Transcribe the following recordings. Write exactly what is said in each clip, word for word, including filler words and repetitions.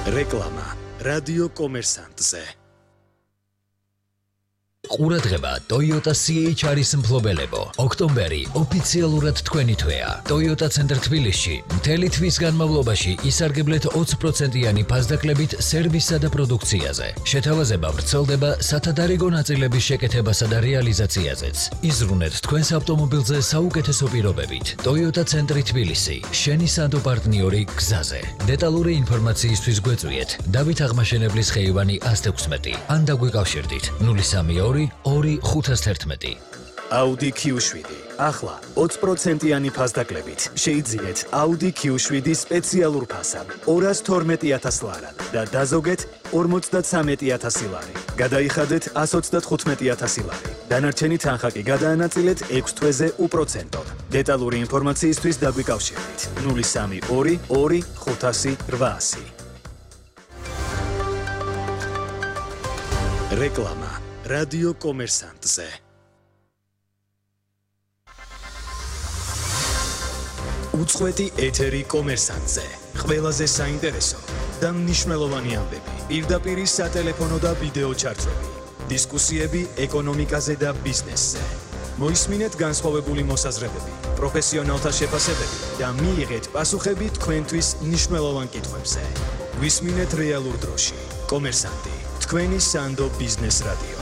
რეკლამა რადიო კომერსანტზე. ყურადღება Toyota C H R-ის მფლობელებო. ოქტომბერი ოფიციალურად თქვენი თვეა. Toyota ცენტრ თბილისში მთელი თვის განმავლობაში ისარგებლეთ ოცი პროცენტიანი ფასდაკლებით სერვისსა და პროდუქციაზე. შეთავაზება ვრცელდება სათადარიგო ნაწილების შეკეთებასა და რეალიზაციაზეც. იზრუნეთ თქვენს ავტომობილზე საუკეთესო პირობებით. Toyota ცენტრი თბილისი, შენი სანდო პარტნიორი გზაზე. დეტალური ინფორმაციისთვის გვეწვიეთ დავით აღმაშენებლის ხეივანი ათს ექვსმეტი ან დაგვიკავშირდით ნული სამი ორი ორი ხუთას თერთმეტი. Audi Q შვიდი. ახლა ოცი პროცენტიანი ფასდაკლებით შეიძინეთ Audi Q შვიდი სპეციალურ ფასად ორას თორმეტი ათას ლარად და დაზოგეთ ორმოცდათსამეტი ათასი ლარი. გადაიხადეთ ასს ოცდათხუთმეტი ათასი ლარი. დანარჩენი თანხა კი გადაანაწილეთ ექვს თვეზე უპროცენტოდ. დეტალური ინფორმაციისთვის დაგვიკავშირდით ნული სამი ორი ორი ხუთასი რვაასი. რეკლამა რადიო კომერსანტზე. უწყვეტი ეთერი კომერსანტზე. ყველაზე საინტერესო და მნიშვნელოვანი ამბები. პირდაპირ სატელეფონო და ვიდეო ჩარტები. დისკუსიები ეკონომიკაზე და ბიზნესზე. მოისმინეთ განსხვავებული მოსაზრებები, პროფესიონალთა შეფასებები და მიიღეთ პასუხები თქვენთვის მნიშვნელოვან კითხვებზე. გვისმინეთ რეალურ დროში. კომერსანტი, თქვენი სანდო ბიზნეს რადიო.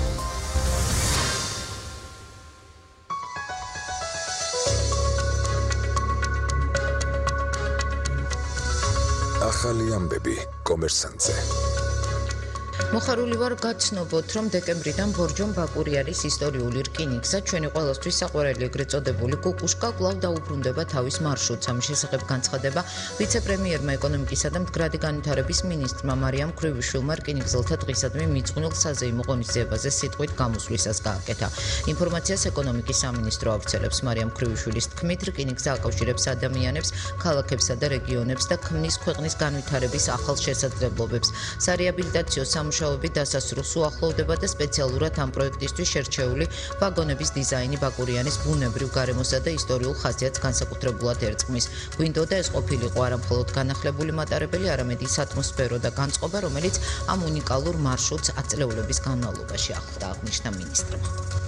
ახალი ამბები კომერსანტზე. მოხარული ვარ გაცნობოთ, რომ დეკემბრიდან ბორჯომ ბაკური არის ისტორიული რკინიგზა. ჩვენი ყველასთვის საყვარელი ეგრეთ წოდებული კუკუშკა კვლავ დაუბრუნდება თავის მარშრუტს. ამის შესახებ განცხადება ვიცე-პრემიერმა ეკონომიკისა და მდგრადი განვითარების მინისტრმა მარიამ ქრივიშვილმა რკინიგზელთა დღისადმი მიძღვნილ საზეიმო ღონისძიებაზე სიტყვით გამოსვლისას გააკეთა. ინფორმაციას ეკონომიკის სამინისტრო ავრცელებს. მარიამ ქრივიშვილის თქმით, რკინიგზა აკავშირებს ადამიანებს, ქალაქებსა და რეგიონებს და ქმნის ქვეყნის განვითარების ახალ შესაძლებლობებს. სარეაბილიტაციო სამუშაოები დასასრულს უახლოვდება და სპეციალურად ამ პროექტისთვის შერჩეული ვაგონების დიზაინი ბაკურიანის ბუნებრივ გარემოსა და ისტორიულ ხასიათს განსაკუთრებულად ერწყმის. გვინდოდა ეს ყოფილიყო არა მხოლოდ განახლებული მატარებელი, არამედ ის ატმოსფერო და განწყობა, რომელიც ამ უნიკალურ მარშრუტს ათწლეულების განმავლობაში ახლდა, აღნიშნა მინისტრმა.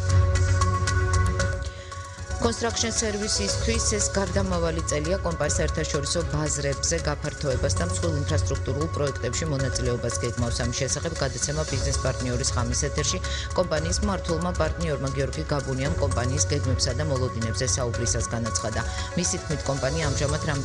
Construction Services-თვის ეს გარდამავალი წელია კომპანიის საერთაშორისო ბაზრებზე გაფართოებას და მსხვილ ინფრასტრუქტურულ პროექტებში მონაწილეობას გეგმავს. ამის შესახებ გადაცემა ბიზნეს პარტნიორის ღამის ეთერში კომპანიის მმართველმა პარტნიორმა გიორგი გაბუნიამ კომპანიის გეგმებსა და მოლოდინებზე საუბრისას განაცხადა. მისი თქმით, კომპანია ამჟამად